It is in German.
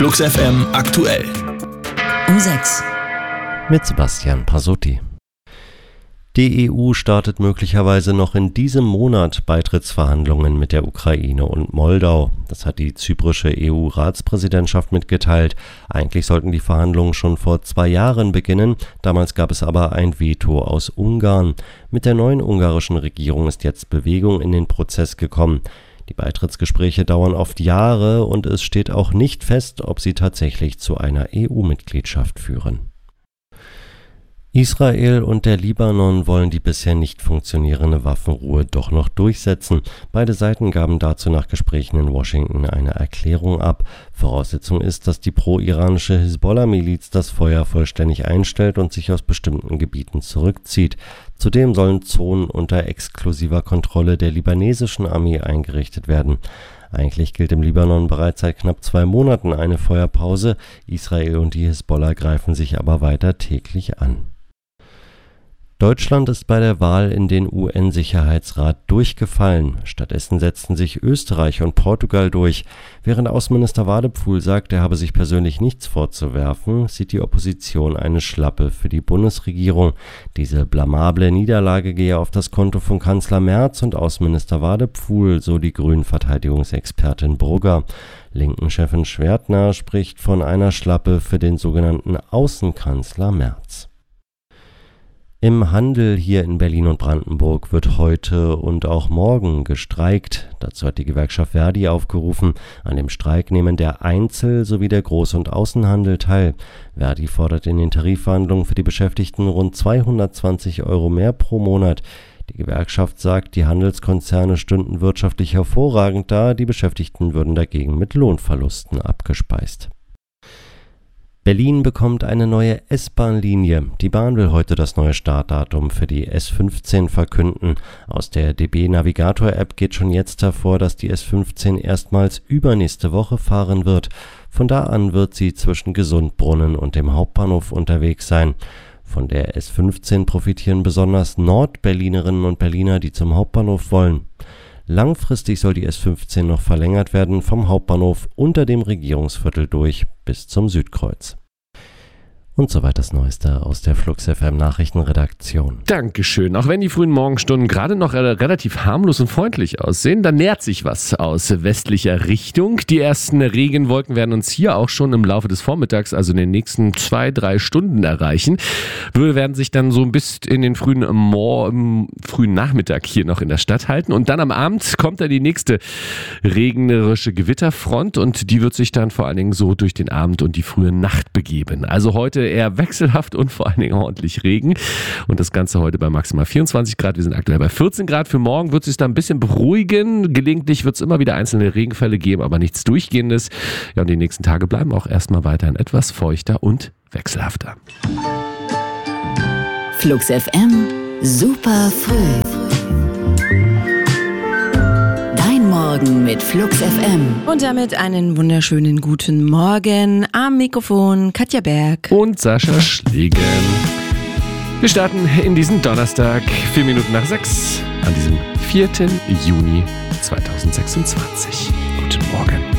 Flux FM aktuell. Um 6. Mit Sebastian Pasotti. Die EU startet möglicherweise noch in diesem Monat Beitrittsverhandlungen mit der Ukraine und Moldau. Das hat die zyprische EU-Ratspräsidentschaft mitgeteilt. Eigentlich sollten die Verhandlungen schon vor 2 Jahren beginnen. Damals gab es aber ein Veto aus Ungarn. Mit der neuen ungarischen Regierung ist jetzt Bewegung in den Prozess gekommen. Die Beitrittsgespräche dauern oft Jahre und es steht auch nicht fest, ob sie tatsächlich zu einer EU-Mitgliedschaft führen. Israel und der Libanon wollen die bisher nicht funktionierende Waffenruhe doch noch durchsetzen. Beide Seiten gaben dazu nach Gesprächen in Washington eine Erklärung ab. Voraussetzung ist, dass die pro-iranische Hisbollah-Miliz das Feuer vollständig einstellt und sich aus bestimmten Gebieten zurückzieht. Zudem sollen Zonen unter exklusiver Kontrolle der libanesischen Armee eingerichtet werden. Eigentlich gilt im Libanon bereits seit knapp 2 Monaten eine Feuerpause. Israel und die Hisbollah greifen sich aber weiter täglich an. Deutschland ist bei der Wahl in den UN-Sicherheitsrat durchgefallen. Stattdessen setzten sich Österreich und Portugal durch. Während Außenminister Wadepfuhl sagt, er habe sich persönlich nichts vorzuwerfen, sieht die Opposition eine Schlappe für die Bundesregierung. Diese blamable Niederlage gehe auf das Konto von Kanzler Merz und Außenminister Wadepfuhl, so die Grünen-Verteidigungsexpertin Brugger. Linken-Chefin Schwertner spricht von einer Schlappe für den sogenannten Außenkanzler Merz. Im Handel hier in Berlin und Brandenburg wird heute und auch morgen gestreikt. Dazu hat die Gewerkschaft Verdi aufgerufen. An dem Streik nehmen der Einzel- sowie der Groß- und Außenhandel teil. Verdi fordert in den Tarifverhandlungen für die Beschäftigten rund 220 € mehr pro Monat. Die Gewerkschaft sagt, die Handelskonzerne stünden wirtschaftlich hervorragend da, die Beschäftigten würden dagegen mit Lohnverlusten abgespeist. Berlin bekommt eine neue S-Bahn-Linie. Die Bahn will heute das neue Startdatum für die S15 verkünden. Aus der DB Navigator-App geht schon jetzt hervor, dass die S15 erstmals übernächste Woche fahren wird. Von da an wird sie zwischen Gesundbrunnen und dem Hauptbahnhof unterwegs sein. Von der S15 profitieren besonders Nordberlinerinnen und Berliner, die zum Hauptbahnhof wollen. Langfristig soll die S15 noch verlängert werden vom Hauptbahnhof unter dem Regierungsviertel durch bis zum Südkreuz. Und soweit das Neueste aus der Flux FM Nachrichtenredaktion. Dankeschön. Auch wenn die frühen Morgenstunden gerade noch relativ harmlos und freundlich aussehen, da nähert sich was aus westlicher Richtung. Die ersten Regenwolken werden uns hier auch schon im Laufe des Vormittags, also in den nächsten 2-3 Stunden erreichen. Wir werden sich dann so bis in den frühen Nachmittag hier noch in der Stadt halten. Und dann am Abend kommt dann die nächste regnerische Gewitterfront und die wird sich dann vor allen Dingen so durch den Abend und die frühe Nacht begeben. Also heute eher wechselhaft und vor allen Dingen ordentlich Regen. Und das Ganze heute bei maximal 24 Grad. Wir sind aktuell bei 14 Grad. Für morgen wird es sich da ein bisschen beruhigen. Gelegentlich wird es immer wieder einzelne Regenfälle geben, aber nichts Durchgehendes. Ja, und die nächsten Tage bleiben auch erstmal weiterhin etwas feuchter und wechselhafter. Flux FM, super früh. Morgen mit Flux FM. Und damit einen wunderschönen guten Morgen. Am Mikrofon Katja Berg. Und Sascha Schlegel. Wir starten in diesen Donnerstag, 4 Minuten nach 6, an diesem 4. Juni 2026. Guten Morgen.